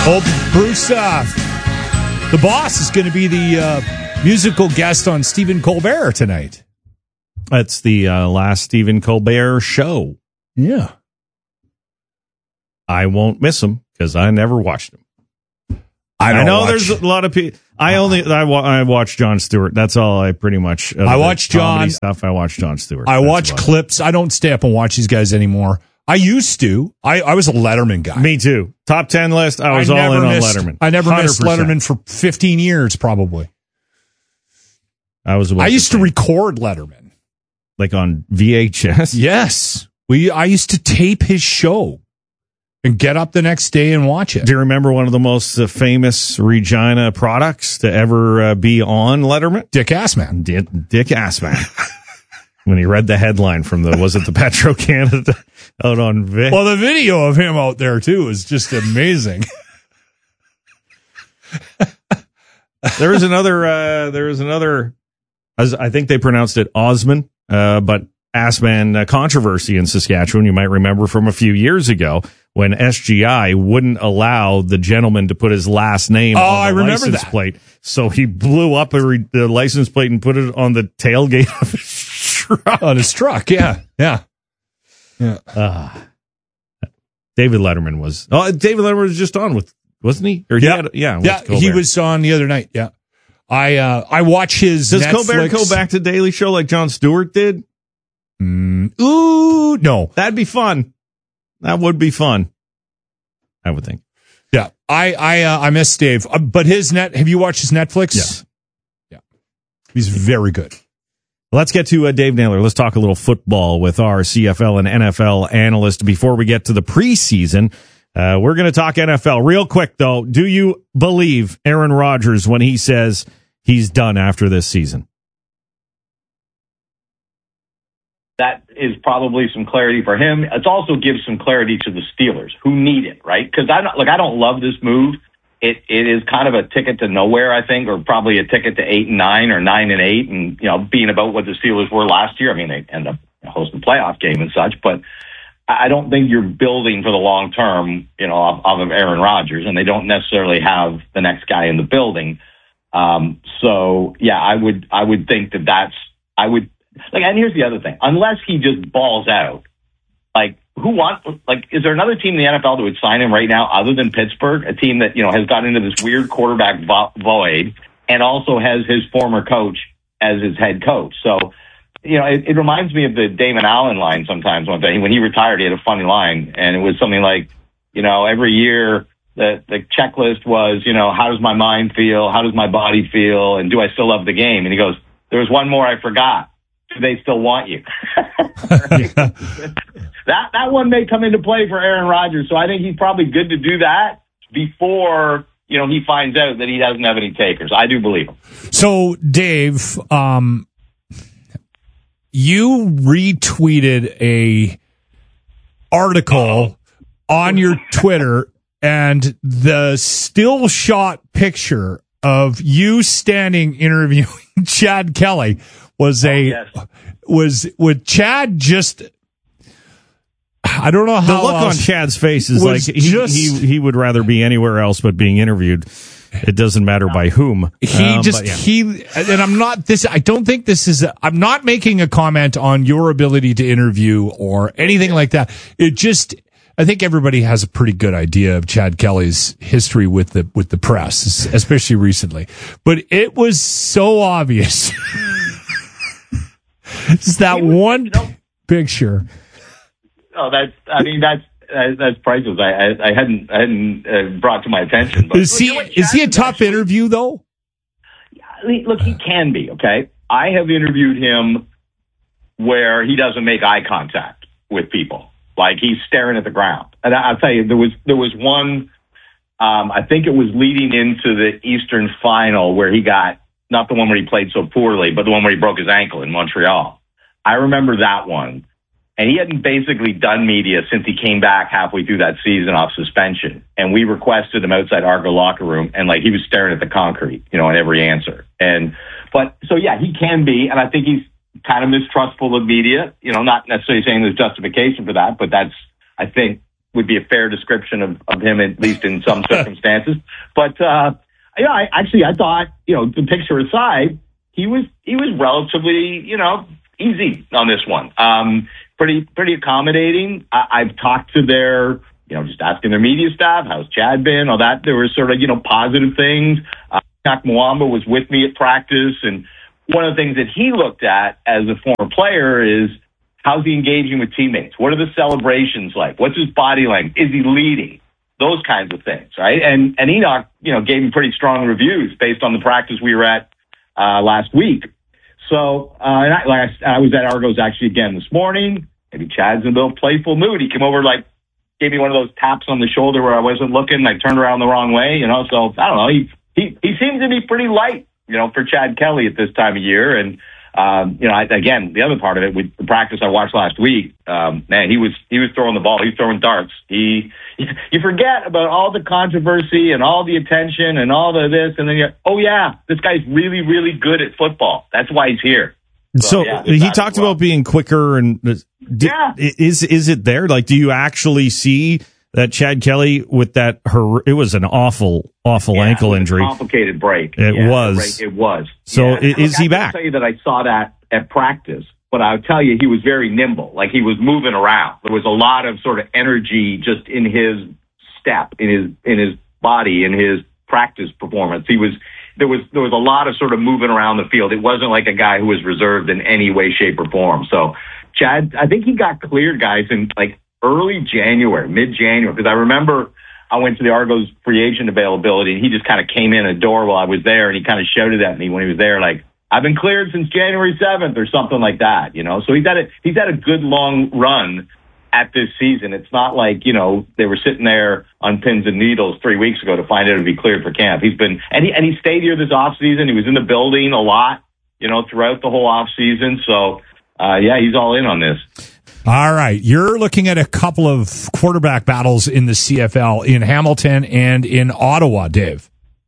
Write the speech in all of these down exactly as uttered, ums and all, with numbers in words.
Oh, Bruce, uh, the boss is going to be the uh, musical guest on Stephen Colbert tonight. That's the uh, last Stephen Colbert show. Yeah. I won't miss him because I never watched him. I, don't I know watch. there's a lot of people. I only I, wa- I watch Jon Stewart. That's all I pretty much. I watch Jon stuff. I watch Jon Stewart. I That's watch clips. It. I don't stay up and watch these guys anymore. I used to. I, I was a Letterman guy. Me too. Top ten list. I was I all in missed, on Letterman. I never one hundred percent. missed Letterman for fifteen years, probably. I was. I used to record Letterman, like on V H S. Yes, we. I used to tape his show and get up the next day and watch it. Do you remember one of the most uh, famous Regina products to ever uh, be on Letterman? Dick Assman. Dick, Dick Assman. When he read the headline from the, was it the Petro Canada out on Vic? Well, the video of him out there, too, is just amazing. There was another, uh, there was another, as I think they pronounced it Osman, uh, but Assman uh, controversy in Saskatchewan. You might remember from a few years ago when S G I wouldn't allow the gentleman to put his last name oh, on the I remember license that. plate. So he blew up a re- the license plate and put it on the tailgate of his truck. On his truck, yeah. Yeah. Yeah. Uh, David Letterman was, oh, David Letterman was just on with, wasn't he? Or he yeah. had, yeah. Yeah, he was on the other night. Yeah. I, uh, I watch his Does Netflix. Colbert go back to Daily Show like Jon Stewart did? Mm, ooh, no. That'd be fun. That would be fun. I would think. Yeah, I I uh, I miss Dave, uh, but his net. Have you watched his Netflix? Yes. Yeah, he's very good. Let's get to uh, Dave Naylor. Let's talk a little football with our C F L and N F L analyst before we get to the preseason. Uh, we're going to talk N F L real quick, though. Do you believe Aaron Rodgers when he says he's done after this season? That is probably some clarity for him. It also gives some clarity to the Steelers who need it, right? Because I don't, look, I don't love this move. It it is kind of a ticket to nowhere, I think, or probably a ticket to eight and nine or nine and eight, and you know, being about what the Steelers were last year. I mean, they end up hosting a playoff game and such, but I don't think you're building for the long term, you know, off, off of Aaron Rodgers, and they don't necessarily have the next guy in the building. Um, so yeah, I would I would think that that's I would. Like, and here's the other thing. Unless he just balls out, like, who wants, like, is there another team in the N F L that would sign him right now other than Pittsburgh? A team that, you know, has got into this weird quarterback vo- void and also has his former coach as his head coach. So, you know, it, it reminds me of the Damon Allen line sometimes. When he retired, he had a funny line, and it was something like, you know, every year the, the checklist was, you know, how does my mind feel? How does my body feel? And do I still love the game? And he goes, there was one more I forgot. Do they still want you? that that one may come into play for Aaron Rodgers, so I think he's probably good to do that before, you know, he finds out that he doesn't have any takers. I do believe him. So, Dave, um, you retweeted a article on your Twitter, and the still shot picture of you standing interviewing Chad Kelly was a oh, yes. was with Chad just I don't know how the look else, on Chad's face is like he, just, he he would rather be anywhere else but being interviewed. It doesn't matter by whom. He um, just yeah. he and I'm not this I don't think this is a, I'm not making a comment on your ability to interview or anything like that. It just I think everybody has a pretty good idea of Chad Kelly's history with the with the press, especially recently. But it was so obvious. It's that was, one you know, picture. Oh, that's. I mean, that's uh, that's priceless. I, I I hadn't I hadn't uh, brought to my attention. But is he you know is he a tough actually, interview though? Look, he can be. Okay, I have interviewed him where he doesn't make eye contact with people, like he's staring at the ground. And I, I'll tell you, there was there was one. Um, I think it was leading into the Eastern Final where he got. Not the one where he played so poorly, but the one where he broke his ankle in Montreal. I remember that one. And he hadn't basically done media since he came back halfway through that season off suspension. And we requested him outside Argo locker room, and like he was staring at the concrete, you know, in every answer. And, but, so yeah, he can be, and I think he's kind of mistrustful of media, you know, not necessarily saying there's justification for that, but that's, I think, would be a fair description of, of him, at least in some circumstances. But, uh, yeah, I, actually, I thought, you know, the picture aside, he was, he was relatively, you know, easy on this one. Um, pretty, pretty accommodating. I, I've talked to their, you know, just asking their media staff, how's Chad been, all that. There were sort of, you know, positive things. Uh, Jack Mwamba was with me at practice, and one of the things that he looked at as a former player is how's he engaging with teammates? What are the celebrations like? What's his body language? Is he leading? Those kinds of things, right? And and Enoch, you know, gave him pretty strong reviews based on the practice we were at uh, last week. So, uh, and I, like I, I was at Argos actually again this morning. Maybe Chad's in a little playful mood. He came over, like, gave me one of those taps on the shoulder where I wasn't looking. I turned around the wrong way, you know. So I don't know. He he he seems to be pretty light, you know, for Chad Kelly at this time of year. And um, you know, I, again, the other part of it with the practice I watched last week, um, man, he was he was throwing the ball. He was throwing darts. He you forget about all the controversy and all the attention and all the this, and then you oh yeah, this guy's really really good at football. That's why he's here. So, so yeah, he talked well. about being quicker, and did, yeah, is is it there? Like, do you actually see that Chad Kelly with that? Her, it was an awful, awful yeah, ankle injury, complicated break. It yeah, was. Break, it was. So, yeah. is Look, he I back? I tell you that I saw that at practice, but I'll tell you he was very nimble. Like, he was moving around. There was a lot of sort of energy just in his step, in his in his body, in his practice performance. He was. There was there was a lot of sort of moving around the field. It wasn't like a guy who was reserved in any way, shape, or form. So Chad, I think he got cleared, guys, in like early January, mid-January, because I remember I went to the Argos free agent availability, and he just kind of came in a door while I was there, and he kind of shouted at me when he was there, like, I've been cleared since January seventh or something like that, you know. So he's had a he's had a good long run at this season. It's not like, you know, they were sitting there on pins and needles three weeks ago to find out to be cleared for camp. He's been, and he, and he stayed here this off season. He was in the building a lot, you know, throughout the whole off season. So, uh, yeah, he's all in on this. All right. You're looking at a couple of quarterback battles in the C F L in Hamilton and in Ottawa, Dave.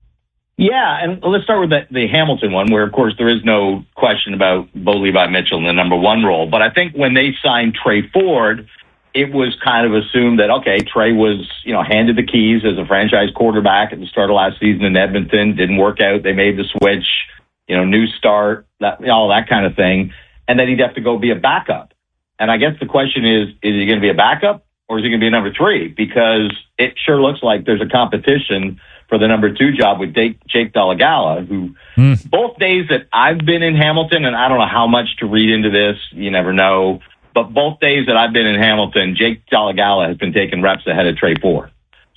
Yeah, and let's start with the, the Hamilton one, where, of course, there is no question about Bo Levi Mitchell in the number one role. But I think when they signed Trey Ford, it was kind of assumed that, okay, Trey was, you know, handed the keys as a franchise quarterback at the start of last season in Edmonton. Didn't work out. They made the switch, you know, new start, that, all that kind of thing. And then he'd have to go be a backup. And I guess the question is, is he going to be a backup or is he going to be a number three? Because it sure looks like there's a competition for the number two job with Jake Dolegala, who mm. both days that I've been in Hamilton, and I don't know how much to read into this, you never know, but both days that I've been in Hamilton, Jake Dolegala has been taking reps ahead of Trey Ford.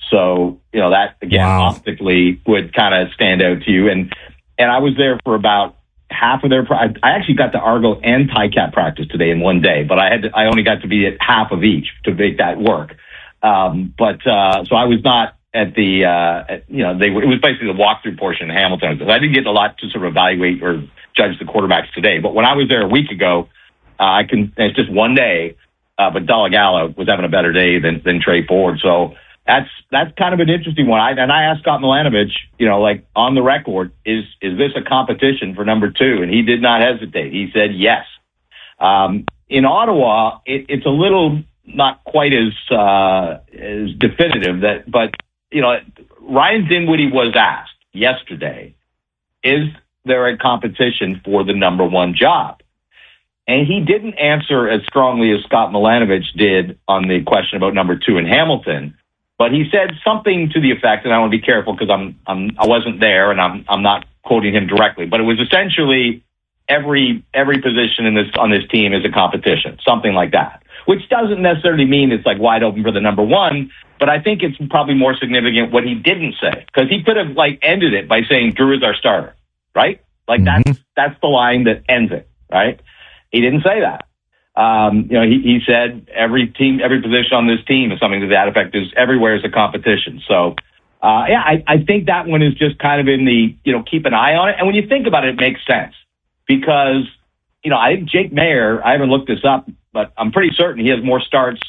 So, you know, that, again, wow. optically would kind of stand out to you. And and I was there for about half of their – I actually got to Argo and Ticat practice today in one day, but I had to, I only got to be at half of each to make that work. Um, but uh, so I was not at the uh, – at, you know, they were, it was basically the walkthrough portion in Hamilton. I didn't get a lot to sort of evaluate or judge the quarterbacks today. But when I was there a week ago, Uh, I can. It's just one day, uh, but Dolegala was having a better day than than Trey Ford. So that's that's kind of an interesting one. I, and I asked Scott Milanovich, you know, like on the record, is is this a competition for number two? And he did not hesitate. He said yes. Um, in Ottawa, it, it's a little not quite as uh, as definitive that, but you know, Ryan Dinwiddie was asked yesterday, is there a competition for the number one job? And he didn't answer as strongly as Scott Milanovich did on the question about number two in Hamilton, but he said something to the effect, and I want to be careful because I'm, I'm I wasn't there and I'm I'm not quoting him directly, but it was essentially every every position in this on this team is a competition, something like that. Which doesn't necessarily mean it's like wide open for the number one, but I think it's probably more significant what he didn't say, because he could have like ended it by saying Drew is our starter, right? Like mm-hmm. that's that's the line that ends it, right? He didn't say that. Um, you know, he, he said every team, every position on this team is something to that effect. Is everywhere is a competition. So, uh, yeah, I, I think that one is just kind of in the, you know, keep an eye on it. And when you think about it, it makes sense because, you know, I think Jake Mayer, I haven't looked this up, but I'm pretty certain he has more starts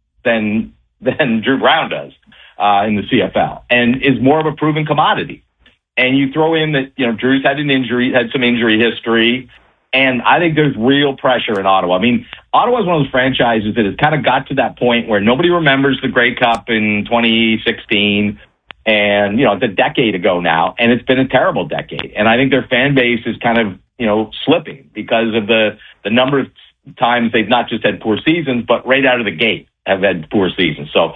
than than Drew Brown does uh, in the C F L and is more of a proven commodity. And you throw in that, you know, Drew's had an injury, had some injury history. And I think there's real pressure in Ottawa. I mean, Ottawa is one of those franchises that has kind of got to that point where nobody remembers the Grey Cup in twenty sixteen. And, you know, it's a decade ago now, and it's been a terrible decade. And I think their fan base is kind of, you know, slipping because of the, the number of times they've not just had poor seasons, but right out of the gate have had poor seasons. So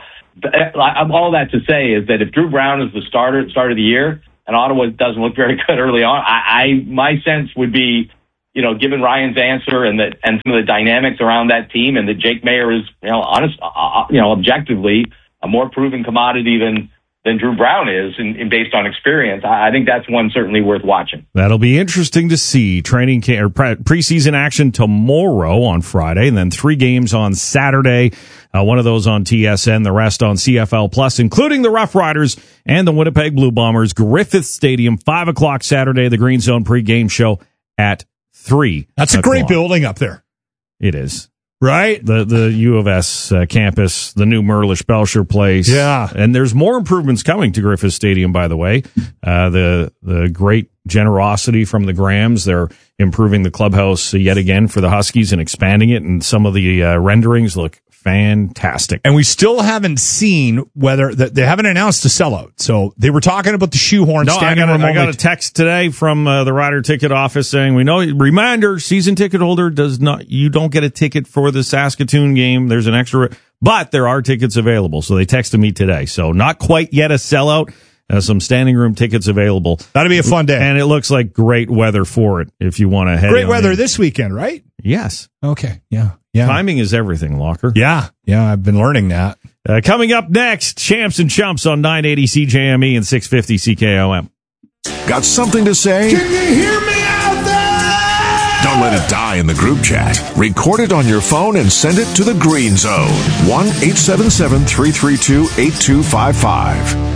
all that to say is that if Drew Brown is the starter at the start of the year and Ottawa doesn't look very good early on, I, I my sense would be, you know, given Ryan's answer and that and some of the dynamics around that team, and that Jake Maier is, you know, honest, uh, you know, objectively a more proven commodity than than Drew Brown is, and, and based on experience, I, I think that's one certainly worth watching. That'll be interesting to see. Training camp, or pre- preseason action tomorrow on Friday, and then three games on Saturday. Uh, one of those on T S N, the rest on C F L Plus, including the Rough Riders and the Winnipeg Blue Bombers. Griffith Stadium, five o'clock Saturday. The Green Zone pregame show at three. That's a great building up there. It is. Right? The the U of S uh, campus, the new Merlish Belcher place. Yeah. And there's more improvements coming to Griffith Stadium, by the way. Uh, the the great generosity from the Grams. They're improving the clubhouse yet again for the Huskies and expanding it, and some of the uh, renderings look fantastic. And we still haven't seen whether they haven't announced a sellout. So they were talking about the shoehorn no, standing I got, room a, I only. got a text today from uh, the Rider Ticket office saying, we know, reminder, season ticket holder does not, you don't get a ticket for the Saskatoon game. There's an extra, but there are tickets available. So they texted me today. So not quite yet a sellout. Uh, some standing room tickets available. That'll be a fun day. And it looks like great weather for it if you want to head Great in weather in. this weekend, right? Yes. Okay. Yeah. Yeah. Timing is everything, Locker. Yeah. Yeah. I've been learning that. Uh, coming up next, Champs and Chumps on nine eighty C J M E and six fifty C K O M. Got something to say? Can you hear me out there? Don't let it die in the group chat. Record it on your phone and send it to the Green Zone. one eight seven seven, three three two, eight two five five.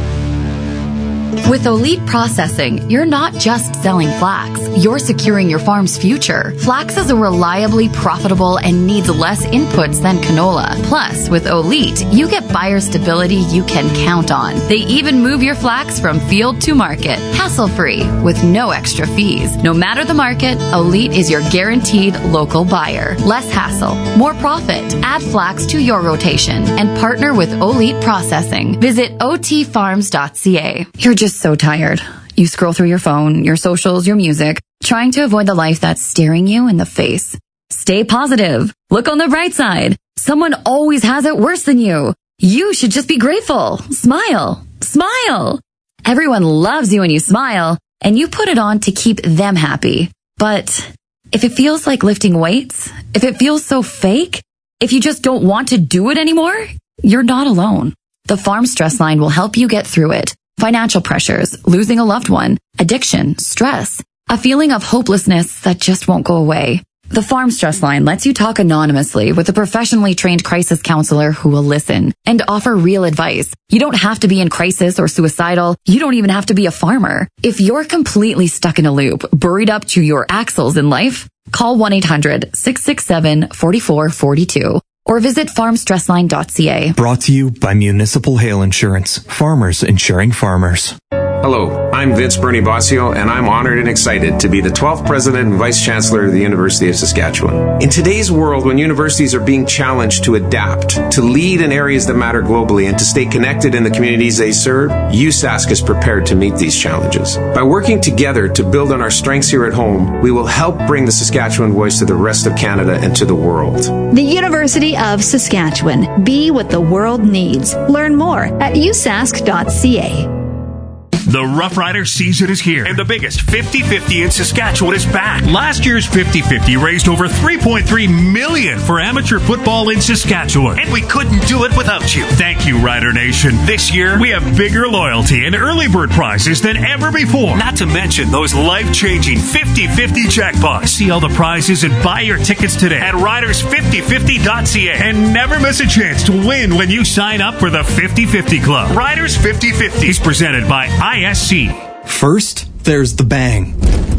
With Elite Processing, you're not just selling flax, you're securing your farm's future. Flax is a reliably profitable and needs less inputs than canola. Plus, with Elite, you get buyer stability you can count on. They even move your flax from field to market, hassle-free, with no extra fees. No matter the market, Elite is your guaranteed local buyer. Less hassle, more profit. Add flax to your rotation and partner with Elite Processing. Visit o t farms dot c a. You're just so tired. You scroll through your phone, your socials, your music, trying to avoid the life that's staring you in the face. Stay positive. Look on the bright side. Someone always has it worse than you. You should just be grateful. Smile. Smile. Everyone loves you when you smile, and you put it on to keep them happy. But if it feels like lifting weights, if it feels so fake, if you just don't want to do it anymore, you're not alone. The Farm Stress Line will help you get through it. Financial pressures, losing a loved one, addiction, stress, a feeling of hopelessness that just won't go away. The Farm Stress Line lets you talk anonymously with a professionally trained crisis counselor who will listen and offer real advice. You don't have to be in crisis or suicidal. You don't even have to be a farmer. If you're completely stuck in a loop, buried up to your axles in life, call one eight hundred, six six seven, four four four two. Or visit farm stress line dot c a. Brought to you by Municipal Hail Insurance. Farmers insuring farmers. Hello, I'm Vince Bernie Bossio, and I'm honored and excited to be the twelfth President and Vice Chancellor of the University of Saskatchewan. In today's world, when universities are being challenged to adapt, to lead in areas that matter globally, and to stay connected in the communities they serve, U S A S C is prepared to meet these challenges. By working together to build on our strengths here at home, we will help bring the Saskatchewan voice to the rest of Canada and to the world. The University of Saskatchewan. Be what the world needs. Learn more at u sask dot c a. The Rough Rider season is here, and the biggest fifty fifty in Saskatchewan is back. Last year's fifty fifty raised over three point three million dollars for amateur football in Saskatchewan, and we couldn't do it without you. Thank you, Rider Nation. This year, we have bigger loyalty and early bird prizes than ever before, not to mention those life-changing fifty fifty jackpots. See all the prizes and buy your tickets today at riders fifty fifty dot c a, and never miss a chance to win when you sign up for the fifty fifty Club. Riders fifty fifty is presented by I S C. First, there's the bang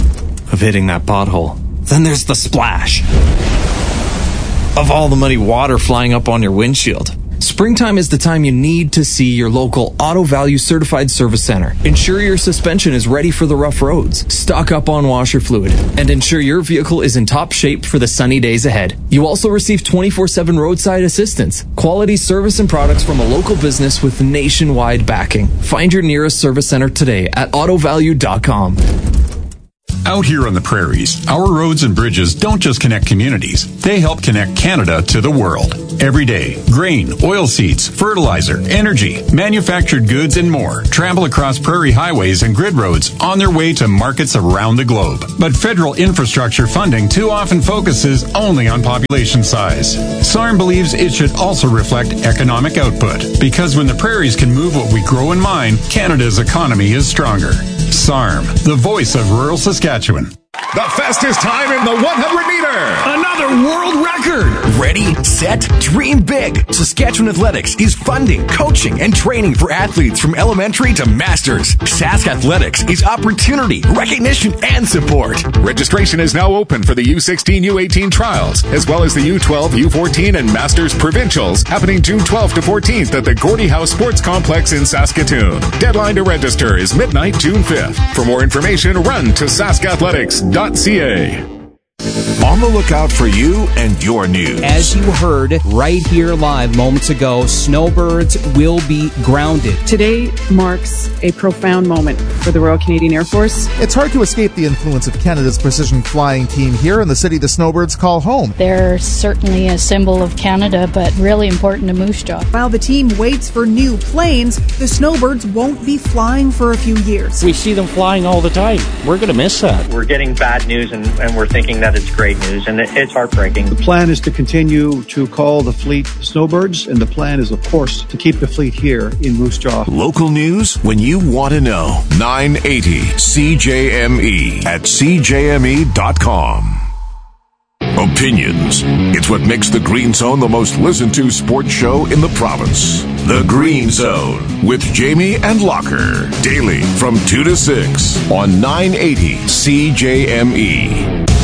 of hitting that pothole. Then there's the splash of all the muddy water flying up on your windshield. Springtime is the time you need to see your local Auto Value Certified Service Center. Ensure your suspension is ready for the rough roads. Stock up on washer fluid and ensure your vehicle is in top shape for the sunny days ahead. You also receive twenty-four seven roadside assistance, quality service and products from a local business with nationwide backing. Find your nearest service center today at auto value dot com. Out here on the prairies, our roads and bridges don't just connect communities, they help connect Canada to the world. Every day, grain, oilseeds, fertilizer, energy, manufactured goods, and more travel across prairie highways and grid roads on their way to markets around the globe. But federal infrastructure funding too often focuses only on population size. S A R M believes it should also reflect economic output, because when the prairies can move what we grow and mine, Canada's economy is stronger. S A R M, the voice of rural Saskatchewan. The fastest time in the one hundred meter. Another world record. Ready, set, dream big. Saskatchewan Athletics is funding, coaching, and training for athletes from elementary to masters. Sask Athletics is opportunity, recognition, and support. Registration is now open for the U sixteen U eighteen trials, as well as the U twelve, U fourteen, and Masters Provincials, happening June twelfth to fourteenth at the Gordie House Sports Complex in Saskatoon. Deadline to register is midnight, June fifth. For more information, run to sask athletics dot c a. On the lookout for you and your news. As you heard right here live moments ago, snowbirds will be grounded. Today marks a profound moment for the Royal Canadian Air Force. It's hard to escape the influence of Canada's precision flying team here in the city the snowbirds call home. They're certainly a symbol of Canada, but really important to Moose Jaw. While the team waits for new planes, the snowbirds won't be flying for a few years. We see them flying all the time. We're going to miss that. We're getting bad news, and, and we're thinking that it's great news, and it, it's heartbreaking. The plan is to continue to call the fleet snowbirds, and the plan is, of course, to keep the fleet here in Moose Jaw. Local news when you want to know. nine eighty C J M E at c j m e dot com. Opinions. It's what makes the Green Zone the most listened to sports show in the province. The Green Zone with Jamie and Locker. Daily from two to six on nine eighty C J M E.